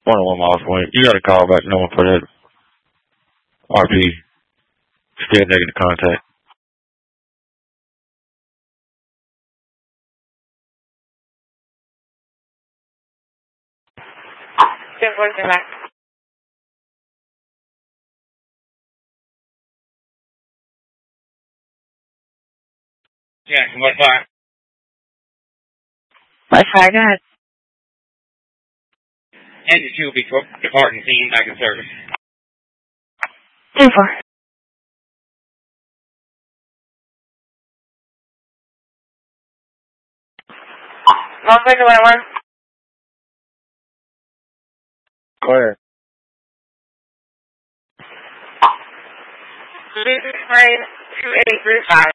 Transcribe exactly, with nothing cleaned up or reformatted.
one oh one miles away. You got to call back number for that R P. Still negative contact. ten forty back. Jackson, what fire? What fire, go ahead. Engine two will be departing scene back in service. ten four. One second, one one. Go ahead. Train two eight three five.